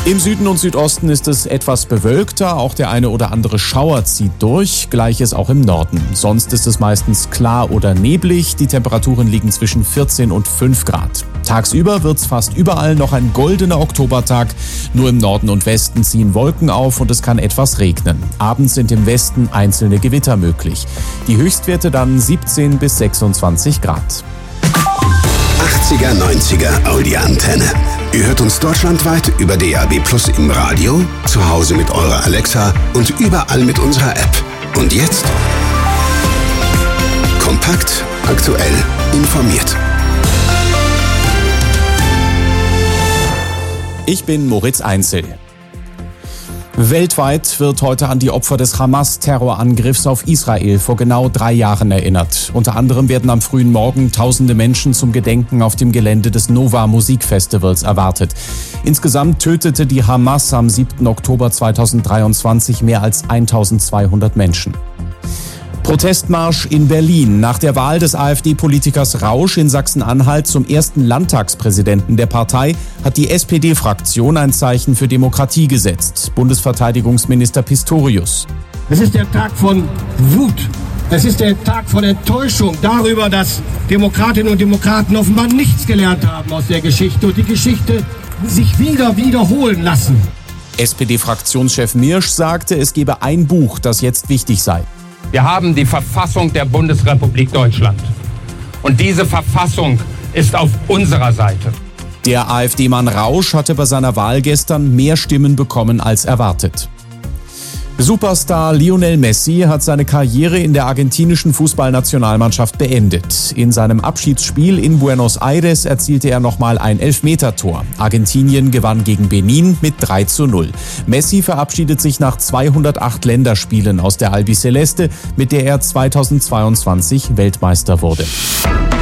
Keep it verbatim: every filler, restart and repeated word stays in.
Im Süden und Südosten ist es etwas bewölkter, auch der eine oder andere Schauer zieht durch, gleiches auch im Norden. Sonst ist es meistens klar oder neblig, die Temperaturen liegen zwischen vierzehn und fünf Grad. Tagsüber wird's fast überall noch ein goldener Oktobertag, nur im Norden und Westen ziehen Wolken auf und es kann etwas regnen. Abends sind im Westen einzelne Gewitter möglich. Die Höchstwerte dann siebzehn bis sechsundzwanzig Grad. achtziger, neunziger Audi-Antenne. Ihr hört uns deutschlandweit über D A B Plus im Radio, zu Hause mit eurer Alexa und überall mit unserer App. Und jetzt? Kompakt, aktuell, informiert. Ich bin Moritz Einzel. Weltweit wird heute an die Opfer des Hamas-Terrorangriffs auf Israel vor genau drei Jahren erinnert. Unter anderem werden am frühen Morgen tausende Menschen zum Gedenken auf dem Gelände des Nova Musikfestivals erwartet. Insgesamt tötete die Hamas am siebten Oktober zweitausenddreiundzwanzig mehr als eintausendzweihundert Menschen. Protestmarsch in Berlin. Nach der Wahl des AfD-Politikers Rausch in Sachsen-Anhalt zum ersten Landtagspräsidenten der Partei hat die S P D-Fraktion ein Zeichen für Demokratie gesetzt. Bundesverteidigungsminister Pistorius. Es ist der Tag von Wut. Es ist der Tag von Enttäuschung darüber, dass Demokratinnen und Demokraten offenbar nichts gelernt haben aus der Geschichte und die Geschichte sich wieder wiederholen lassen. S P D-Fraktionschef Mirsch sagte, es gebe ein Buch, das jetzt wichtig sei. Wir haben die Verfassung der Bundesrepublik Deutschland. Und diese Verfassung ist auf unserer Seite. Der AfD-Mann Rausch hatte bei seiner Wahl gestern mehr Stimmen bekommen als erwartet. Superstar Lionel Messi hat seine Karriere in der argentinischen Fußballnationalmannschaft beendet. In seinem Abschiedsspiel in Buenos Aires erzielte er nochmal ein Elfmetertor. Argentinien gewann gegen Benin mit drei zu null. Messi verabschiedet sich nach zweihundertacht Länderspielen aus der Albiceleste, mit der er zweitausendzweiundzwanzig Weltmeister wurde.